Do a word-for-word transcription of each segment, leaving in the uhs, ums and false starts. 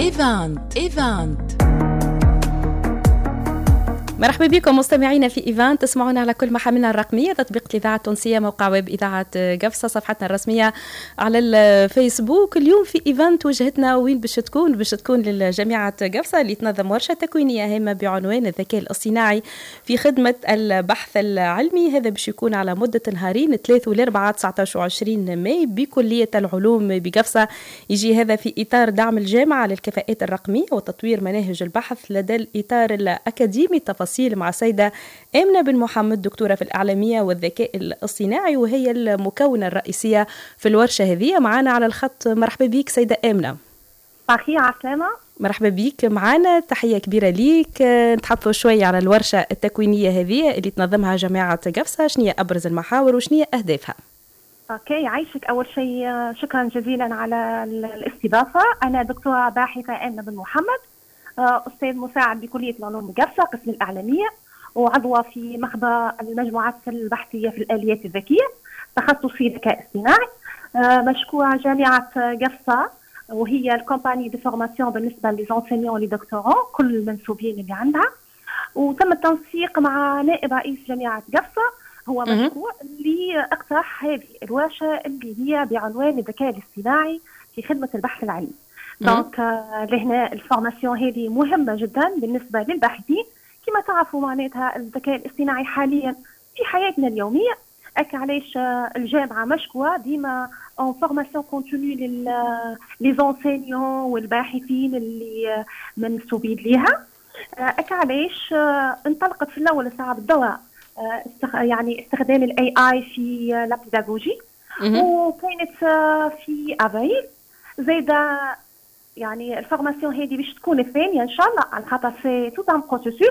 إيفانت إيفانت مرحبا بكم مستمعينا في إيفان. تسمعونا على كل محاملنا الرقمية، تطبيق الإذاعة التونسية، موقع ويب إذاعة قفصة، صفحتنا الرسمية على الفيسبوك. اليوم في إيفان وجهتنا وين باش تكون؟ باش تكون للجامعة قفصة اللي تنظم ورشة تكوينية هامة بعنوان الذكاء الاصطناعي في خدمة البحث العلمي. هذا باش يكون على مدة نهارين ثلاثة والأربعة تسعة عشر وعشرين ماي بكلية العلوم بقفصة. يجي هذا في إطار دعم الجامعة للكفاءات الرقمية وتطوير مناهج البحث لدى الإطار الأكاديمي. تفاصيل مع السيدة آمنة بن محمد، دكتورة في الإعلامية والذكاء الاصطناعي، وهي المكونة الرئيسية في الورشة هذه. معنا على الخط. مرحبا بك سيدة آمنة. صحيح عسلامة. مرحبا بك معنا، تحية كبيرة ليك. نتحدثوا شوية على الورشة التكوينية هذه اللي تنظمها جامعة قفصة. شنو هي أبرز المحاور وشنو هي أهدافها؟ اوكي، عايشك. اول شيء شكرا جزيلا على الاستضافة. انا دكتورة باحثة آمنة بن محمد، أستاذ مساعد بكلية العلوم بقفصة قسم الإعلامية، وعضوة في مخبر المجموعات البحثية في الآليات الذكية، تخصصي ذكاء اصطناعي. مشكورة جامعة قفصة وهي الكومباني دي فورماسيون بالنسبة للانسينيون لدكتوراه، كل المنسوبين اللي عندها. وتم التنسيق مع نائب رئيس جامعة قفصة، هو مشكور، اللي اقترح هذه الورشة اللي هي بعنوان الذكاء الاصطناعي في خدمة البحث العلمي. دونك لهنا الفورماسيون هذه مهمة جدا بالنسبة للباحثين. كما تعرفوا معناتها الذكاء الاصطناعي حاليا في حياتنا اليومية. أك علاش الجامعة مشكورة ديما اون فورماسيون كونتينيو للانسينيون والباحثين اللي منسوبين ليها. أك علاش انطلقت في الأول ساعة بالدورة يعني استخدام الاي اي في لابيداغوجي، وكانت في افريل زايدة يعني الفورماسيون هذه باش تكون الثانيه ان شاء الله، على خاطر سي تو ان بروسيسور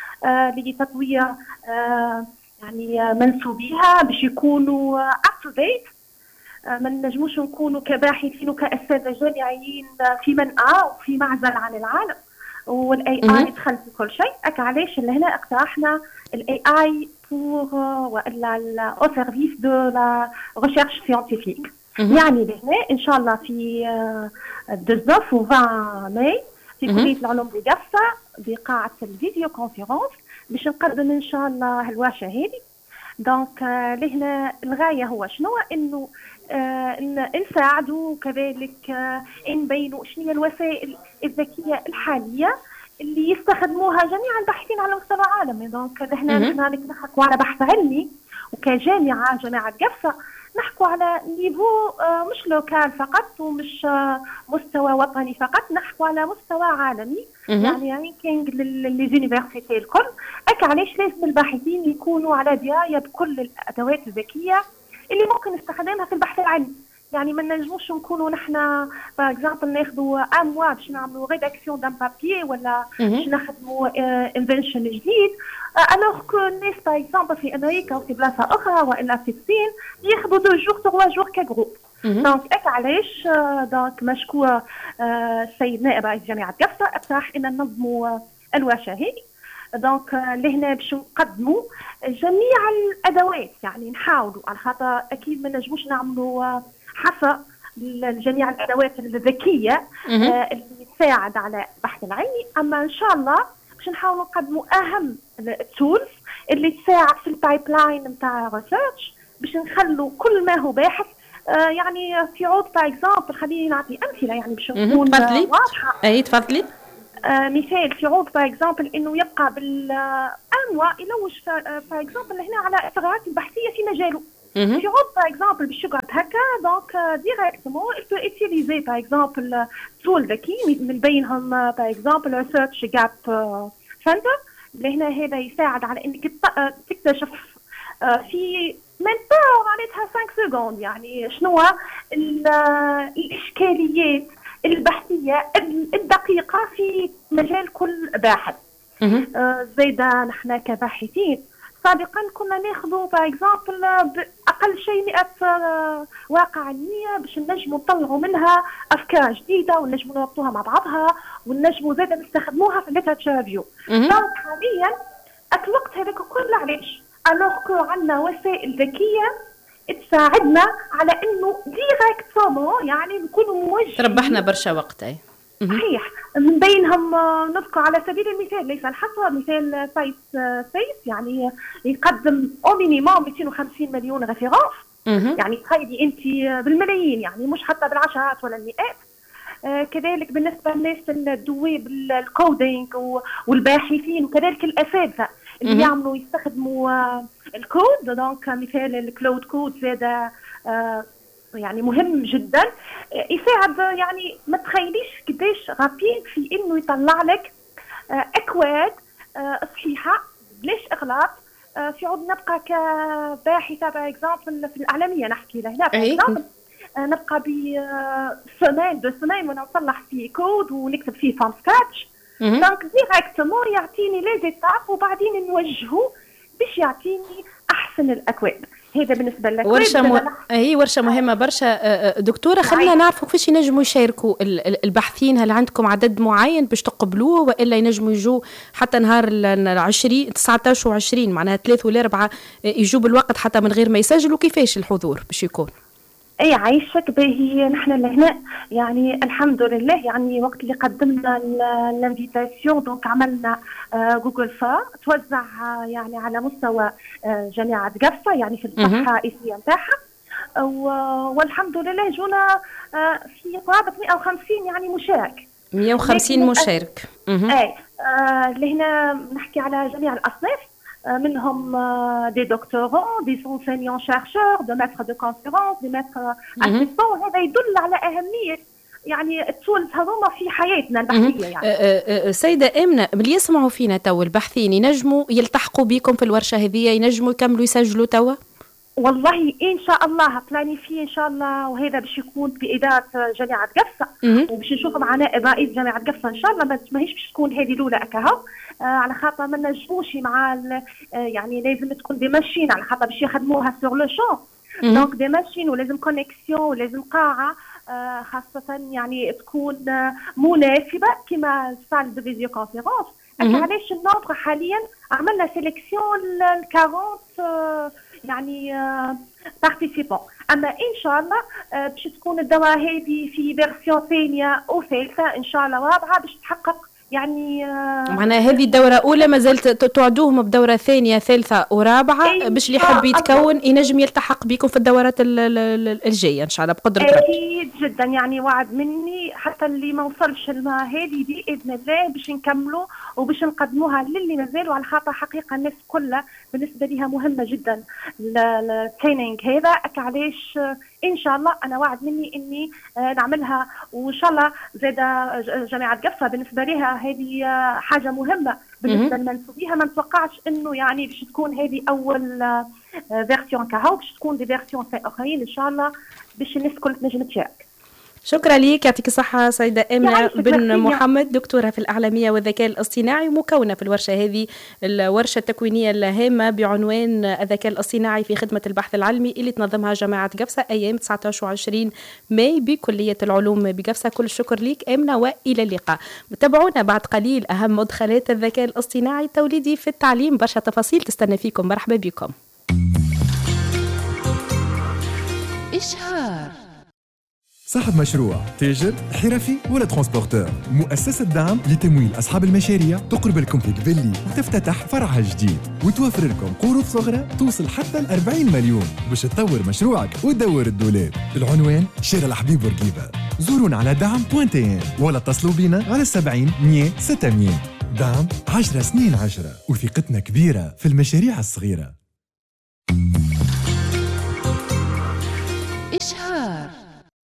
لتطوير آه يعني منسوبيها باش يكونوا اب تو ديت. ما نجموش نكونوا كباحثين وكاساتذه جامعيين في منأى وفي معزل عن العالم، والاي اي يدخل في كل شيء. اك علاش لهنا اقترحنا الاي اي بور والا او سيرفيس دو لا ريشيرش سيانتيفيك. يعني لهنا ان شاء الله في تسعة وعشرين ماي في كلية العلوم بقفصة بقاعة الفيديو كونفيرونس باش نقدم ان شاء الله الورشة هذه. دونك لهنا الغاية هو شنو؟ انه آه نساعدوا كذلك آه نبينوا شنو هي الوسائل الذكية الحالية اللي يستخدموها جميع الباحثين على مستوى العالم. دونك لهنا نحن نحكوا على بحث علمي، وكجامعة جامعة قفصة نحكوا على نيفو آه مش لوكال فقط ومش آه مستوى وطني فقط، نحكوا على مستوى عالمي. يعني رانكينغ لليونيفرسيتي الكل. اك علاش لازم الباحثين يكونوا على درايه بكل الادوات الذكيه اللي ممكن نستخدمها في البحث العلمي. يعني ما نجموش نكونوا نحن باغ اكزامبل ناخذوا ان موا باش نعملوا ريداكسيون دان بابي ولا باش نخدموا انفنشن جديد، الوغ كو الناس باغ اكزامبل في امريكا وفي بلاصه اخرى والا في الصين ياخذوا دو جور تروا جور كجروب. دونك اك علاش دونك مشكور السيد نائب رئيس جامعه قفصة اقترح ان ننظموا الورشه هذه. دونك لهنا باش نقدموا جميع الادوات، يعني نحاولوا على خاطر اكيد ما نجموش نعملوا حصر لجميع الادوات الذكيه اللي تساعد على البحث العلمي، اما ان شاء الله باش نحاولوا نقدموا اهم التولز اللي تساعد في البايب لاين نتاع ريسيرش باش نخلوا كل ما هو باحث آه يعني في عود باغ اكزامبل. خليني نعطي امثله يعني باش نكون واضحه. اي تفضلي. آه مثال في عود باغ اكزامبل انه يبقى بالانواع يلوج باغ اكزامبل هنا على الثغرات البحثيه في مجاله. في عود باغ اكزامبل باش يقعد هكا دونك ديريكتومون يبو ايتيليزي باغ اكزامبل تول ذكي من بينهم باغ اكزامبل ريسيرش جاب سنتر. لهنا هذا يساعد على انك تكتشف آه في من با معناتها خمسة سكوند يعني شنو الاشكاليات البحثيه الدقيقه في مجال كل باحث. آه زايده نحن كباحثين سابقا كنا ناخذوا باغ اكزامبل اقل شيء مئة آه واقع علميه باش نجموا نطلعوا منها افكار جديده ونجموا نربطوها مع بعضها ونجموا زاده نستخدموها في الليترشر ريفيو. دونك حاليا الوقت هذاك كله علاش؟ الوغ كو عندنا وسائل ذكيه تساعدنا على انه ديريكتومون يعني نكونوا موجهين. تربحنا برشا وقت. اي صحيح. من بينهم نذكر على سبيل المثال ليس الحصر مثال سايت سيس، يعني يقدم او مينيموم مئتين وخمسين مليون ريفيرونس، يعني تخيلي انت بالملايين، يعني مش حتى بالعشرات ولا المئات. آه كذلك بالنسبه للناس الدوي بالكودينج والباحثين وكذلك الاساتذه اللي يعملوا يستخدموا آه الكود، دونك مثال الكلود كود زاد آه يعني مهم جدا، آه يساعد، يعني ما تخيليش قديش رابيد في انه يطلع لك آه اكواد آه صحيحه بلاش اغلاط. آه في عود نبقى كباحثه باكزامبل في الاعلاميه نحكي لهنا باكزامبل، آه نبقى ب سيمين دو سيمين وانا نصلح فيه كود ونكتب فيه فروم سكراتش، دونك ديريكتومون يعطيني لي زيتاب وبعدين نوجهه باش يعطيني احسن الاكواد. هذا بالنسبه لك ورشه م... هي ورشه مهمه برشا. دكتوره خلينا نعرفوا كيفاش ينجموا يشاركوا الباحثين، هل عندكم عدد معين باش تقبلوه والا ينجموا يجوا حتى نهار عشرين تسعطاش وعشرين معناها ثلاث ولا أربعة يجوا بالوقت حتى من غير ما يسجلوا؟ كيفاش الحضور باش يكون؟ اي عايشك باهي، نحن لهنا يعني الحمد لله، يعني وقت اللي قدمنا الانفيتاسيون دونك عملنا جوجل فا توزع يعني على مستوى جامعه قفصه يعني في الصفحه الرئيسيه نتاعها، والحمد لله جونا في قرابه مئة وخمسين يعني مشارك. مئة وخمسين مشارك. اي لهنا نحكي على جميع الاصناف، منهم دي دكتورون، دي enseignants chercheurs، دي ماتر دو كونفيرونس، دي ماتر اسيستون. هذا يدل على اهميه يعني التولز هذوما في حياتنا البحثيه. يعني أه أه سيده امنه، اللي يسمعوا فينا تو الباحثين ينجموا يلتحقوا بكم في الورشه هذه، ينجموا يكملوا يسجلوا توا؟ والله ان شاء الله بلاني فيه ان شاء الله، وهذا باش يكون باداره جامعه قفصه، وباش نشوف مع نائب رئيس جامعه قفصه ان شاء الله. ماهيش باش تكون هذه الاولى اكاهو، آه على خاطر ما نجموش مع آه يعني لازم تكون دي ماشين على خاطر باش يخدموها سور لو شون، دونك دي ماشين ولازم كونيكسيون ولازم قاعه آه خاصه يعني تكون آه مناسبه كما صال دو فيديو كونفيرونس. علاش النومبر حاليا عملنا سيليكسيون ل أربعين آه يعني بارتيسيبون، اما ان شاء الله باش تكون الدوره هذه في فيرسيون ثانيه او ثالثه ان شاء الله ورابعه باش تحقق يعني معناها هذه الدوره اولى مازالت توعدوهم بدوره ثانيه ثالثه ورابعه باش اللي يحب يتكون ينجم يلتحق بكم في الدورات الجايه ان شاء الله بقدره ربي. اكيد جدا، يعني وعد مني حتى اللي ما وصلش هذه باذن الله باش نكملوا وباش نقدموها للي مازالوا، على خاطر حقيقه الناس كلها بالنسبه لها مهمه جدا التريننج هذا. علاش ان شاء الله انا وعد مني اني نعملها، وان شاء الله زاد جامعه قفصه بالنسبه لها هذه حاجه مهمه بالنسبه لمنسوبيها. ما نتوقعش انه يعني باش تكون هذه اول فيرسيون كهو، باش تكون دي فيرسيون اخرين ان شاء الله باش الناس الكل تنجم تشارك. شكرا لك، يعطيك الصحة سيدة آمنة بن محمد، دكتورة في الأعلامية والذكاء الاصطناعي، مكونة في الورشة هذه الورشة التكوينية الهامة بعنوان الذكاء الاصطناعي في خدمة البحث العلمي اللي تنظمها جامعة قفصة أيام تسعطاش وعشرين ماي بكلية العلوم بقفصة. كل الشكر لك آمنة وإلى اللقاء. تابعونا بعد قليل أهم مدخلات الذكاء الاصطناعي التوليدي في التعليم، برشا تفاصيل تستنى فيكم. مرحبا بكم. إشهار صاحب مشروع، تاجر، حرفي ولا ترانسبورتور، مؤسسة دعم لتمويل أصحاب المشاريع تقرب لكم في قبلي وتفتتح فرعها الجديد وتوفر لكم قروض صغرى توصل حتى ل أربعين مليون باش تطور مشروعك وتدور الدولاب. العنوان شارع الحبيب بورقيبة. زورونا على دعم دوت ان ولا اتصلوا بنا على سبعين مية ستمية. دعم عشر سنين عشرة، وثقتنا كبيرة في المشاريع الصغيرة.